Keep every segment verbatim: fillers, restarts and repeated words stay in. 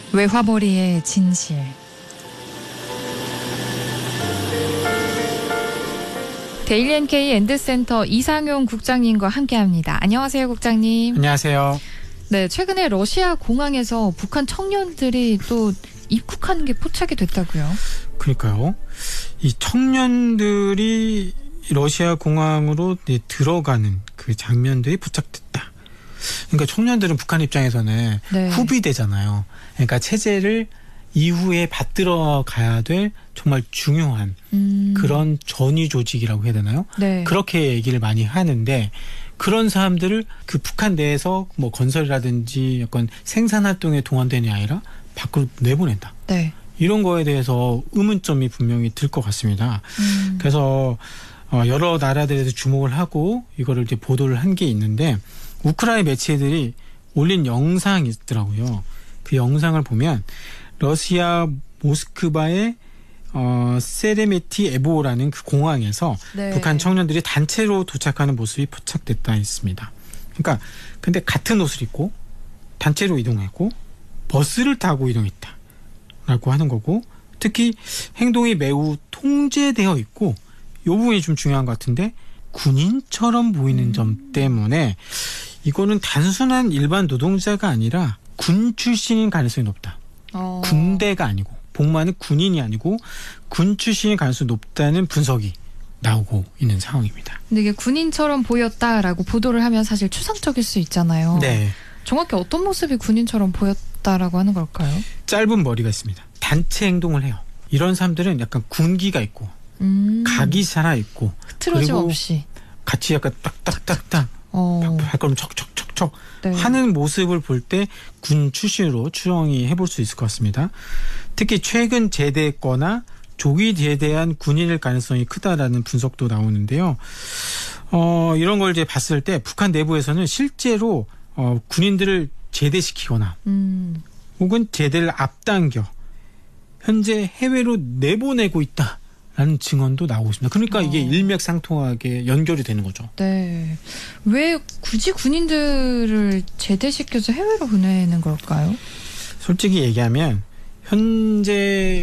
외화벌이의 진실. 데일리엔케이 엔드센터 이상용 국장님과 함께합니다. 안녕하세요, 국장님. 안녕하세요. 네, 최근에 러시아 공항에서 북한 청년들이 또 입국하는 게 포착이 됐다고요? 그러니까요. 이 청년들이 러시아 공항으로 들어가는 그 장면들이 포착됐다. 그러니까 청년들은 북한 입장에서는 네. 후비대잖아요. 그러니까 체제를 이후에 받들어 가야 될 정말 중요한 음. 그런 전위 조직이라고 해야 되나요? 네. 그렇게 얘기를 많이 하는데 그런 사람들을 그 북한 내에서 뭐 건설이라든지 약간 생산 활동에 동원되는 게 아니라 밖으로 내보낸다. 네. 이런 거에 대해서 의문점이 분명히 들 것 같습니다. 음. 그래서 여러 나라들에서 주목을 하고 이거를 이제 보도를 한 게 있는데 우크라이나 매체들이 올린 영상이 있더라고요. 그 영상을 보면 러시아 모스크바의 어, 세레메티에보라는 그 공항에서 네. 북한 청년들이 단체로 도착하는 모습이 포착됐다 했습니다. 그러니까 근데 같은 옷을 입고 단체로 이동했고 버스를 타고 이동했다라고 하는 거고 특히 행동이 매우 통제되어 있고 이 부분이 좀 중요한 것 같은데 군인처럼 보이는 음. 점 때문에 이거는 단순한 일반 노동자가 아니라 군 출신인 가능성이 높다. 어. 군대가 아니고 복무하는 군인이 아니고 군 출신일 가능성이 높다는 분석이 나오고 있는 상황입니다. 근데 이게 군인처럼 보였다라고 보도를 하면 사실 추상적일 수 있잖아요. 네. 정확히 어떤 모습이 군인처럼 보였다라고 하는 걸까요? 짧은 머리가 있습니다. 단체 행동을 해요. 이런 사람들은 약간 군기가 있고 음. 각이 살아있고 흐트러짐 없이 같이 약간 딱딱딱딱 어. 발걸음 척척척척 네. 하는 모습을 볼 때 군 출신으로 추정이 해볼 수 있을 것 같습니다. 특히 최근 제대했거나 조기 제대한 군인일 가능성이 크다라는 분석도 나오는데요. 어, 이런 걸 이제 봤을 때 북한 내부에서는 실제로 어, 군인들을 제대시키거나 음. 혹은 제대를 앞당겨 현재 해외로 내보내고 있다. 라는 증언도 나오고 있습니다. 그러니까 어. 이게 일맥상통하게 연결이 되는 거죠. 네. 왜 굳이 군인들을 제대시켜서 해외로 보내는 걸까요? 솔직히 얘기하면 현재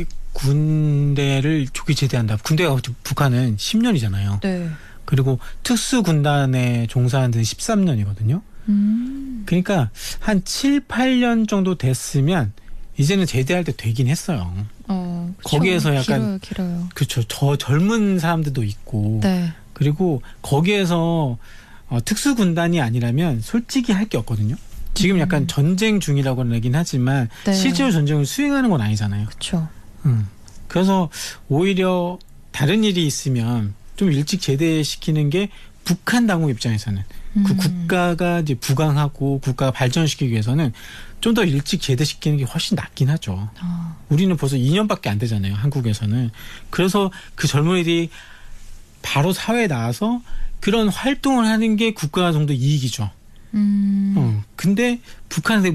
군대를 조기 제대한다. 군대가 북한은 십 년이잖아요. 네. 그리고 특수군단에 종사한 데는 십삼 년이거든요. 음. 그러니까 한 칠, 팔 년 정도 됐으면 이제는 제대할 때 되긴 했어요. 어, 그쵸. 거기에서 약간 길어요, 길어요. 그렇죠. 저 젊은 사람들도 있고 네. 그리고 거기에서 어, 특수군단이 아니라면 솔직히 할 게 없거든요. 지금 음. 약간 전쟁 중이라고는 하긴 하지만 네. 실제로 전쟁을 수행하는 건 아니잖아요. 그렇죠. 음. 그래서 오히려 다른 일이 있으면 좀 일찍 제대시키는 게 북한 당국 입장에서는 음. 그 국가가 이제 부강하고 국가가 발전시키기 위해서는 좀 더 일찍 제대시키는 게 훨씬 낫긴 하죠. 어. 우리는 벌써 이 년밖에 안 되잖아요. 한국에서는. 그래서 그 젊은이들이 바로 사회에 나와서 그런 활동을 하는 게 국가 정도 이익이죠. 음. 어. 근데 북한에서